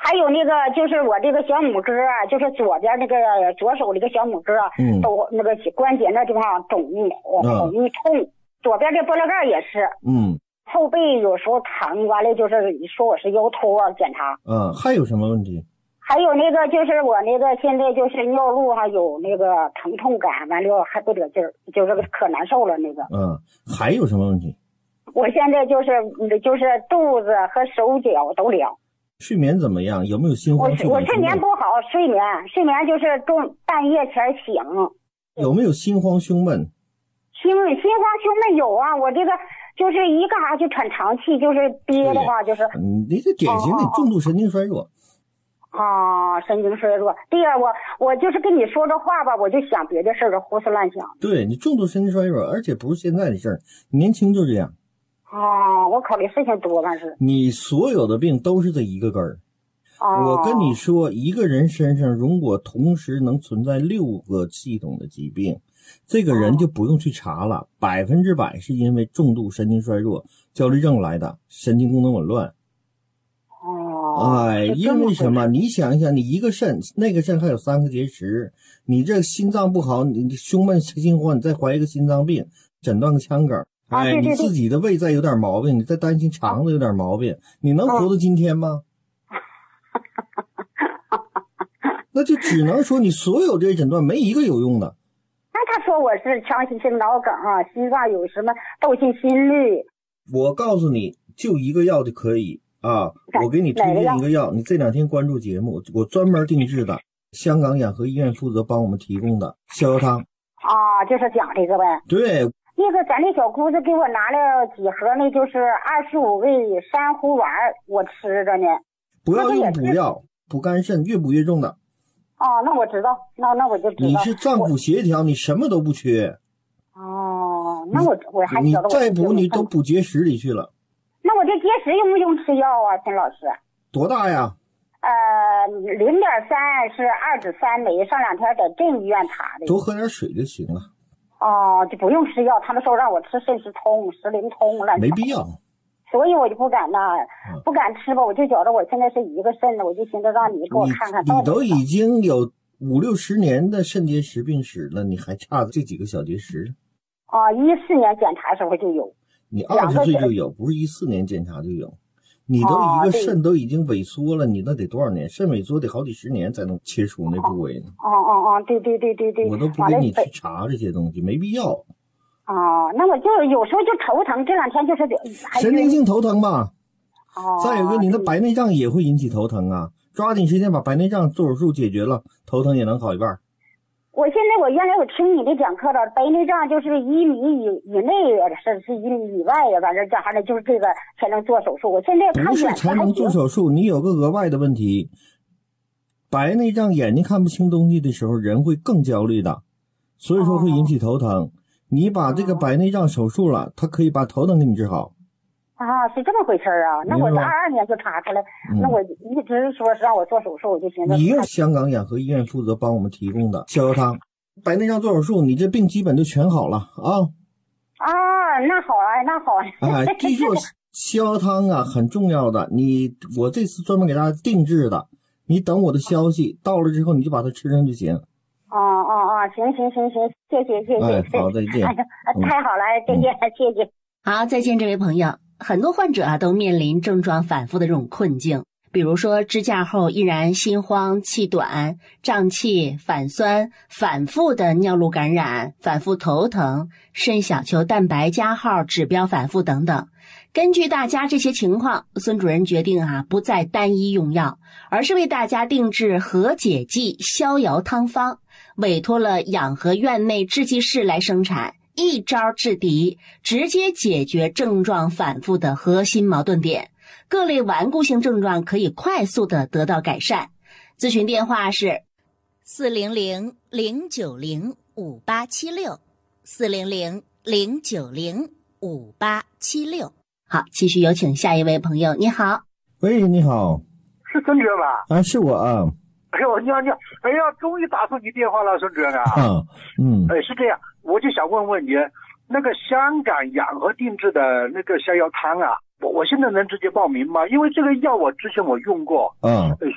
还有那个就是我这个小拇哥啊，就是左边那个左手这个小拇哥啊，都那个关节那地方肿红痛，左边这脖子盖也是，后背有时候疼，完了就是说我是腰托检查。 还有什么问题？ 还有那个就是我那个现在就是尿路上有那个疼痛感，完了还不得劲儿，就是可难受了那个。 还有什么问题？ 我现在就是肚子和手脚都凉。睡眠怎么样？有没有心慌？ 我睡眠不好，睡眠就是半夜前醒。 有没有心慌胸闷？ 心慌胸闷有啊，我这个就是一干啥就喘长气，就是憋的话就是。 你这典型的重度神经衰弱。 神经衰弱。第二，我就是跟你说这话吧，我就想别的事儿，胡思乱想。 对，你重度神经衰弱，而且不是现在的事儿，年轻就这样。 我考虑事情多，但是你所有的病都是这一个根儿。我跟你说，一个人身上如果同时能存在6个系统的疾病，这个人就不用去查了，100%是因为重度神经衰弱、焦虑症来的，神经功能紊乱。因为什么？你想一想，你一个肾，那个肾还有3个结石，你这心脏不好，你胸闷心慌，你再怀一个心脏病，诊断个腔梗。 对， 你自己的胃再有点毛病，你再担心肠子有点毛病，你能活到今天吗？那就只能说你所有这些诊断没一个有用的。 那他说我是强心性脑梗啊，心脏有什么窦性心律。 我告诉你，就一个药就可以啊！我给你推荐一个药，你这2天关注节目，我专门定制的，香港养和医院负责帮我们提供的逍遥汤。 就是讲这个呗。 对。 那个咱那小姑子给我拿了几盒，那就是25味珊瑚丸，我吃着呢。 不要用补药，补肝肾，越补越重的。 那我知道，那我就知道。 你是脏腑协调，你什么都不缺。 那我还你再补你都补结石里去了。 那我这结石用不用吃药啊，秦老师？ 多大呀 ？0.3是2:3酶，上2天在镇医院查的。 多喝点水就行了。 就不用吃药，他们说让我吃肾石通、石灵通了。 没必要。 所以我就不敢不敢吃吧，我就觉得我现在是一个肾的，我就寻思让你给我看看。 你都已经有50-60年的肾结石病史了，你还差这几个小结石 ？14年检查时候就有。 你20岁就有，不是14年检查就有。你都一个肾都已经萎缩了，你那得多少年？肾萎缩得好几十年才能切除那部位呢。 对。 我都不给你去查这些东西，没必要。 那我就有时候就头疼，这2天就是神经性头疼嘛。再有个，你的白内障也会引起头疼啊，抓紧时间把白内障做手术解决了，头疼也能好一半。 我原来我听你的讲课了，白内障就是1米以内，是1米以外呀，反正这还是就是这个才能做手术。我现在看不是才能做手术，你有个额外的问题，白内障眼睛看不清东西的时候，人会更焦虑的，所以说会引起头疼。你把这个白内障手术了，它可以把头疼给你治好。 是这么回事啊？那我22年就查出来，那我一直说是让我做手术，我就寻思。 你用香港养和医院负责帮我们提供的逍遥汤，白内障做手术，你这病基本就全好了啊。 那好啊。 记住逍遥汤啊，很重要的。我这次专门给大家定制的，你等我的消息到了之后，你就把它吃上就行。 行，谢谢。 好，再见。 太好了，再见，谢谢。 好，再见，这位朋友。很多患者都面临症状反复的这种困境，比如说支架后依然心慌、气短、胀气、反酸、反复的尿路感染、反复头疼、肾小球蛋白加号指标反复等等。根据大家这些情况，孙主任决定不再单一用药，而是为大家定制和解剂逍遥汤方，委托了养和院内制剂室来生产，一招制敌，直接解决症状反复的核心矛盾点，各类顽固性症状可以快速的得到改善。咨询电话是400-090-5876，400-090-5876。好，继续有请下一位朋友。你好。 喂，你好。 是孙主任吧？ 是我啊。 哎呦，你好。哎呀，终于打通你电话了，孙主任啊。是这样，我就想问问你，那个香港养和定制的那个逍遥汤啊，我现在能直接报名吗？因为这个药我之前用过，